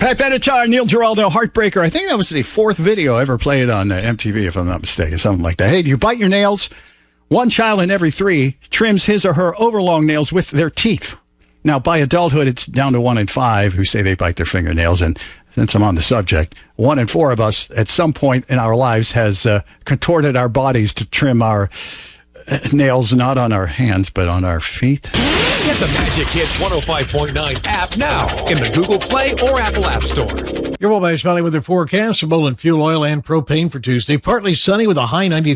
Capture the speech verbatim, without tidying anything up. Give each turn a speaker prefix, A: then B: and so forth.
A: Pat Benatar, Neil Giraldo, Heartbreaker. I think that was the fourth video ever played on uh, M T V, if I'm not mistaken, something like that. Hey, do you bite your nails? One child in every three trims his or her overlong nails with their teeth. Now, by adulthood, it's down to one in five who say they bite their fingernails. And since I'm on the subject, one in four of us at some point in our lives has uh, contorted our bodies to trim our uh, nails, not on our hands, but on our feet.
B: Get the Magic Hits one oh five point nine app now in the Google Play or Apple App Store.
C: Your Wabash Valley weather forecast, Bolin fuel oil and propane for Tuesday. Partly sunny with a high ninety.